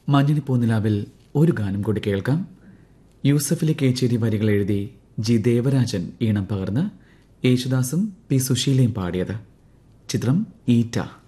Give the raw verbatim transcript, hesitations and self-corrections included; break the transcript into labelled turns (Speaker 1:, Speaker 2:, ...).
Speaker 1: മഞ്ഞിനി പൂനിലാവിൽ ഒരു ഗാനം കൂടി കേൾക്കാം. യൂസഫലി കേച്ചേരി വരികൾ എഴുതി ജി ദേവരാജൻ ഈണം പകർന്ന് യേശുദാസും പി സുശീലയും പാടിയത്. ചിത്രം ഈറ്റ.